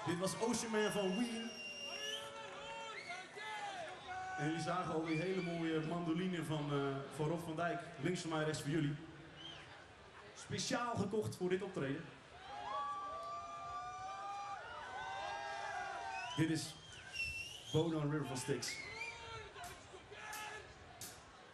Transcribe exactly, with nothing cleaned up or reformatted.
Dit was Ocean Man van Ween. En jullie zagen al die hele mooie mandoline van, uh, van Rob van Dijk. Links van mij, rechts voor jullie. Speciaal gekocht voor dit optreden. Dit is Bono en River van Styx.